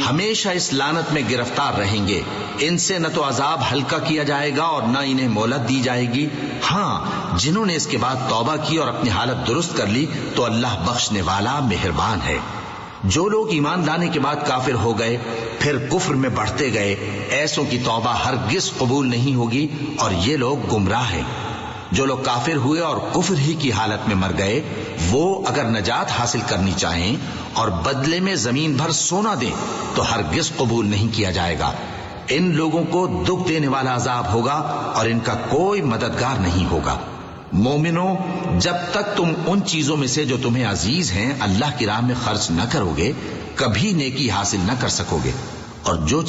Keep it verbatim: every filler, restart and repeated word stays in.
हमेशा इस लानत में गिरफ्तार रहेंगे। इनसे न तो अजाब हल्का किया जाएगा और न इन्हें मोहलत दी जाएगी। हाँ, जिन्होंने इसके बाद तौबा की और अपनी हालत दुरुस्त कर ली तो अल्लाह बख्शने वाला मेहरबान है। जो लोग ईमान लाने के बाद काफिर हो गए फिर कुफ्र में बढ़ते गए, ऐसों की तौबा हरगिज कबूल नहीं होगी और ये लोग गुमराह हैं। जो लोग काफिर हुए और कुफ्र ही की हालत में मर गए, वो अगर नजात हासिल करनी चाहें और बदले में जमीन भर सोना दें तो हरगिज कबूल नहीं किया जाएगा। इन लोगों को दुख देने वाला अजाब होगा और इनका कोई मददगार नहीं होगा। मोमिनो, जब तक तुम उन चीजों में से जो तुम्हें अजीज हैं अल्लाह की राह में खर्च न करोगे, कभी नेकी हासिल न कर सकोगे। और जो